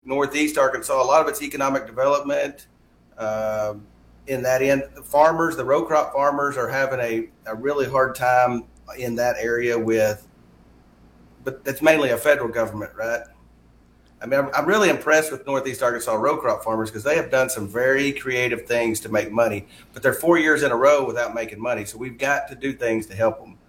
Northeast Arkansas, a lot of it's economic development. In that end, the farmers, the row crop farmers, are having a really hard time in that area but it's mainly a federal government, right? I mean, I'm really impressed with Northeast Arkansas row crop farmers because they have done some very creative things to make money, but they're 4 years in a row without making money. So we've got to do things to help them.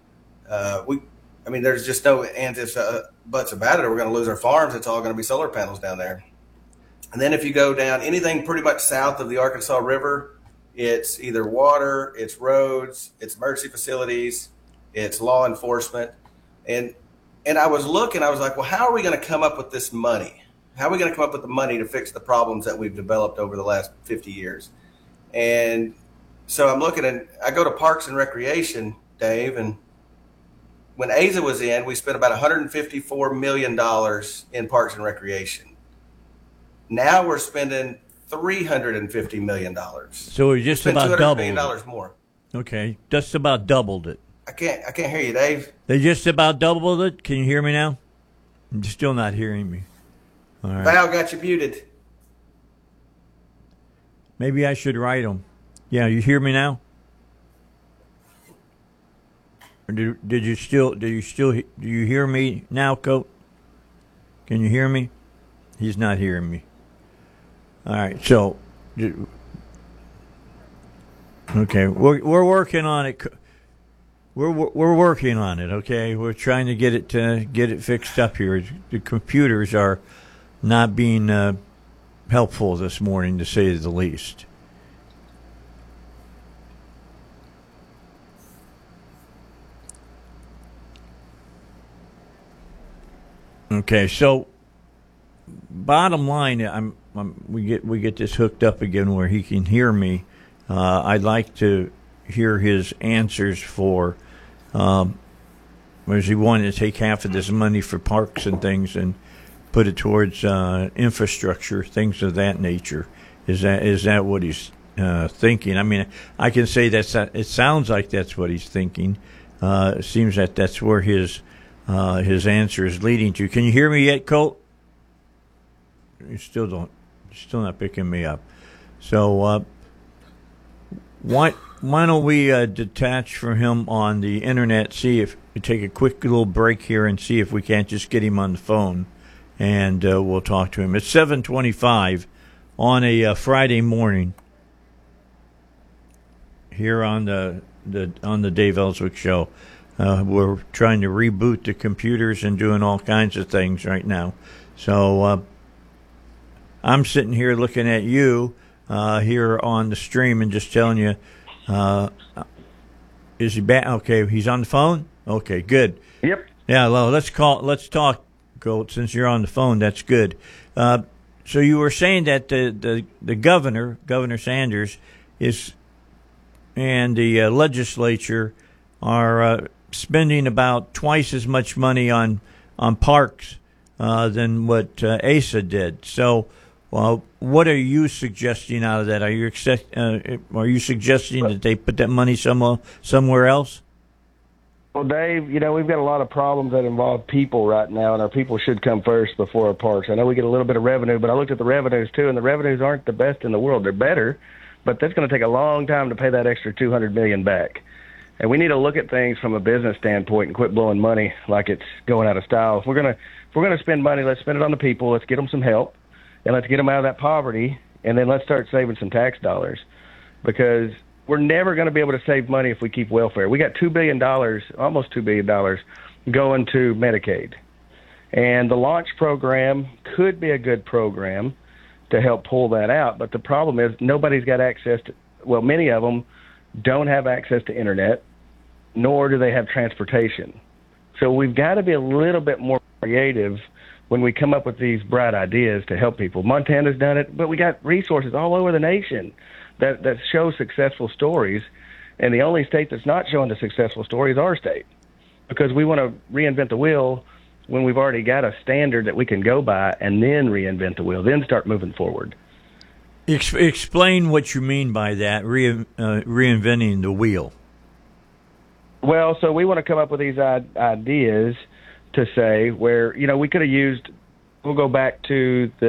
I mean, there's just no ands, ifs, buts about it, or we're going to lose our farms. It's all going to be solar panels down there. And then if you go down anything pretty much south of the Arkansas River, it's either water, it's roads, it's emergency facilities, it's law enforcement. And I was looking, I was like, well, how are we going to come up with this money? How are we going to come up with the money to fix the problems that we've developed over the last 50 years? And so I'm looking, and I go to Parks and Recreation, Dave, and when Asa was in, we spent about $154 million in Parks and Recreation. Now we're spending $350 million. So we just about doubled $200 million more. Okay, just about doubled it. I can't hear you, Dave. They just about doubled it. Can you hear me now? I'm still not hearing me. All right. Val got you muted. Maybe I should write them. Yeah, you hear me now? Or do you hear me now, Coat? Can you hear me? He's not hearing me. All right, so okay, we're working on it. We're working on it. Okay, we're trying to get it fixed up here. The computers are not being helpful this morning, to say the least. Okay, so bottom line, we get this hooked up again where he can hear me. I'd like to hear his answers for whereas he wanted to take half of this money for parks and things and put it towards infrastructure, things of that nature. Is that what he's thinking? I mean, I can say it sounds like that's what he's thinking. It seems that that's where his answer is leading to. Can you hear me yet, Colt? You still not picking me up. So why don't we detach from him on the internet? See if we take a quick little break here and see if we can't just get him on the phone, and we'll talk to him. It's 7:25 on a Friday morning here on the Dave Ellswick Show. We're trying to reboot the computers and doing all kinds of things right now. So I'm sitting here looking at you here on the stream and just telling you, is he back? Okay, he's on the phone? Okay, good. Yep. Yeah, well, let's talk, Colt, since you're on the phone. That's good. So you were saying that the Governor Sanders, and the legislature are spending about twice as much money on parks than what Asa did. So, what are you suggesting out of that? Are you suggesting that they put that money somewhere else? Well, Dave, we've got a lot of problems that involve people right now, and our people should come first before our parks. I know we get a little bit of revenue, but I looked at the revenues too, and the revenues aren't the best in the world. They're better, but that's going to take a long time to pay that extra $200 million back. And we need to look at things from a business standpoint and quit blowing money like it's going out of style. If we're gonna spend money, let's spend it on the people. Let's get them some help, and let's get them out of that poverty, and then let's start saving some tax dollars, because we're never going to be able to save money if we keep welfare. We got $2 billion, almost $2 billion, going to Medicaid. And the launch program could be a good program to help pull that out. But the problem is nobody's got access to, well, many of them don't have access to internet, nor do they have transportation. So we've got to be a little bit more creative when we come up with these bright ideas to help people. Montana's done it, but we got resources all over the nation that show successful stories, and the only state that's not showing the successful story is our state, because we want to reinvent the wheel when we've already got a standard that we can go by, and then reinvent the wheel, then start moving forward. Explain what you mean by that, reinventing the wheel. Well, so we want to come up with these ideas to say where, we could have used we'll go back to the